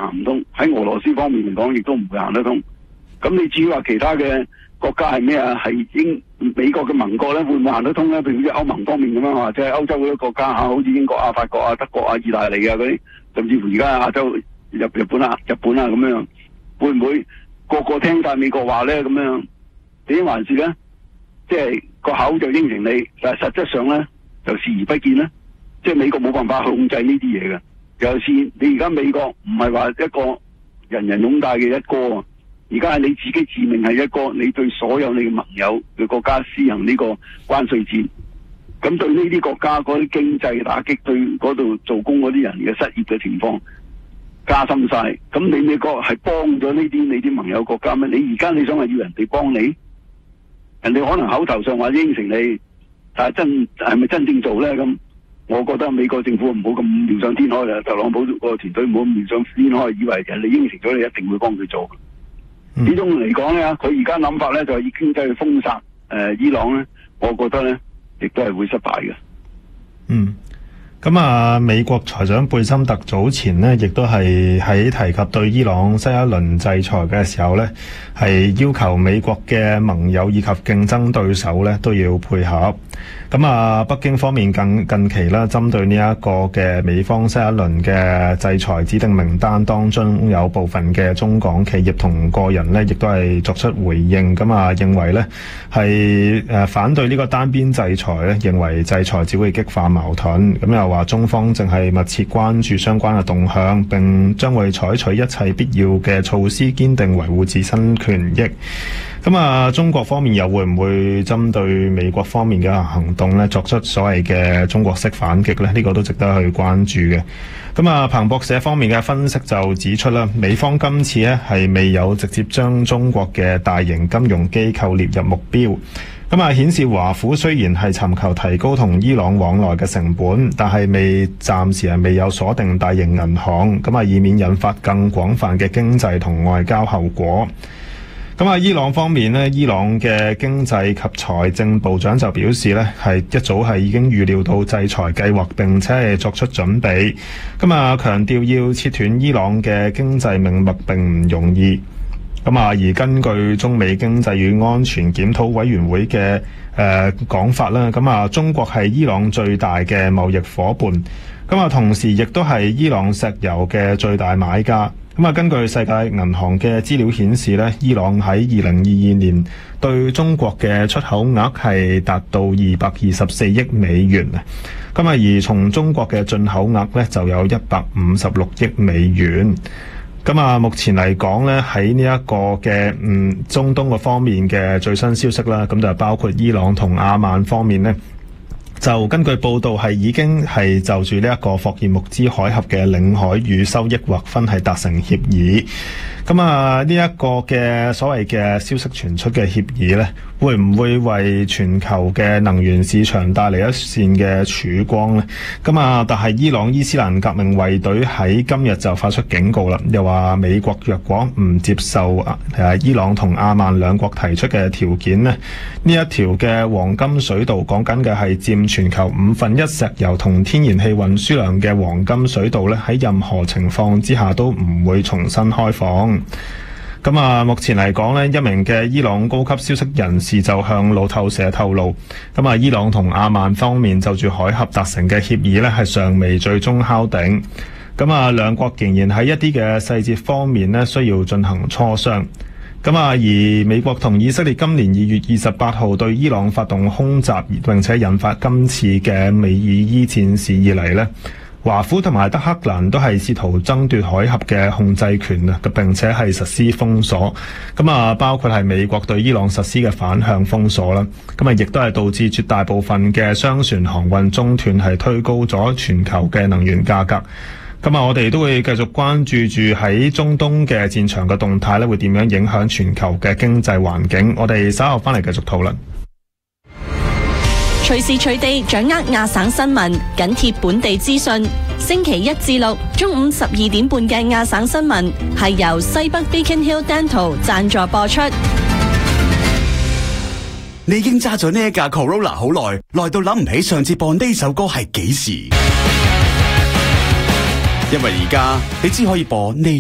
行唔通，喺俄羅斯方面嚟講亦都唔會行得通。咁你至於話其他嘅國家係咩啊？係美國嘅盟國咧，會唔會行得通咧？譬如啲歐盟方面咁樣，或者係歐洲嗰啲國家嚇，好似英國啊、法國啊、德國啊、意大利啊嗰啲，甚至乎而家亞洲日本啊咁樣，會唔會個個聽晒美國話咧？咁樣點還是咧？即係個口就應承你，但係實質上咧就視而不見咧。即係美國冇辦法控制呢啲嘢嘅。尤其是你而家美國唔係話一個人人擁戴嘅一哥啊，而家係你自己自命係一哥，你對所有你嘅盟友嘅國家施行呢個關稅戰，咁對呢啲國家嗰啲經濟打擊，對嗰度做工嗰啲人嘅失業嘅情況加深晒。咁你美國係幫咗你啲盟友國家咩？你而家你想話要人哋幫你，人哋可能口頭上話應承你，但係係咪真正做咧？咁我覺得美國政府唔好咁妙想天開啦，特朗普個團隊唔好咁妙想天開，以為人哋應承咗你一定會幫佢做。始終嚟講咧，佢而家諗法咧就係以經濟去封殺伊朗咧，我覺得咧亦都係會失敗嘅。 咁啊，美國財長貝森特早前呢，亦都係喺提及對伊朗新一輪制裁嘅時候呢，係要求美國嘅盟友以及競爭對手呢都要配合。咁啊，北京方面近期啦，針對呢一個嘅美方新一輪嘅制裁指定名單當中，有部分嘅中港企業同個人呢，亦都係作出回應。咁啊，認為呢係反對呢個單邊制裁呢，認為制裁只會激化矛盾。咁又話中方正係密切關注相關嘅動向，並將會採取一切必要嘅措施，堅定維護自身權益。咁啊，中國方面又會唔會針對美國方面嘅行動咧，作出所謂嘅中國式反擊咧？呢個都值得去關注嘅。咁啊，彭博社方面嘅分析就指出啦，美方今次咧係未有直接將中國嘅大型金融機構列入目標。咁啊，顯示華府雖然係尋求提高同伊朗往來嘅成本，但係暫時係未有鎖定大型銀行，咁啊，以免引發更廣泛嘅經濟同外交後果。咁啊，伊朗方面呢，伊朗嘅經濟及財政部長就表示呢，係一早係已經預料到制裁計劃，並且係作出準備。咁啊，強調要切斷伊朗嘅經濟命脈並唔容易。咁啊，而根據中美經濟與安全檢討委員會嘅講法啦，咁啊，中國係伊朗最大嘅貿易夥伴，咁啊，同時亦都係伊朗石油嘅最大買家。咁啊，根據世界銀行嘅資料顯示咧，伊朗喺2022年對中國嘅出口額係達到224億美元啊。咁啊，而從中國嘅進口額咧就有156億美元。咁啊，目前嚟講咧，喺呢一個嘅中東個方面嘅最新消息啦，咁就包括伊朗同阿曼方面咧，就根據報道係已經係就住呢一個霍爾木茲海峽嘅領海與收益劃分係達成協議。咁啊，呢一個嘅所謂嘅消息傳出嘅協議呢，會唔會為全球嘅能源市場帶嚟一線嘅曙光呢？咁啊，但係伊朗伊斯蘭革命衛隊喺今日就發出警告啦，又話美國若果唔接受伊朗同阿曼兩國提出嘅條件呢，呢一條嘅黃金水道，講緊嘅係佔全球1/5石油同天然氣運輸量嘅黃金水道呢，喺任何情況之下都唔會重新開放。咁啊，目前嚟講呢，一名嘅伊朗高級消息人士就向路透社透露，咁啊，伊朗同阿曼方面就住海峽達成嘅協議呢，係尚未最終敲定。咁啊，兩國仍然喺一啲嘅細節方面呢，需要進行磋商。咁啊，而美國同以色列今年2月28號對伊朗發動空襲，並且引發今次嘅美伊戰事以嚟呢，華府同埋德黑蘭都係試圖爭奪海峽嘅控制權啊，並且係實施封鎖。咁啊，包括係美國對伊朗實施嘅反向封鎖啦。咁啊，亦都係導致絕大部分嘅商船航運中斷，係推高咗全球嘅能源價格。咁啊，我哋都會繼續關注住喺中東嘅戰場嘅動態咧，會點樣影響全球嘅經濟環境？我哋稍後翻嚟繼續討論。 隨時隨地掌握亞省新聞，緊貼本地資訊。星期1至6中午12點半嘅亞省新聞係由西北 Beacon Hill Dental 贊助播出。 你已經揸咗呢一架 Corolla 好耐，耐到諗唔起上次播呢首歌係幾時？因為而家你只可以播呢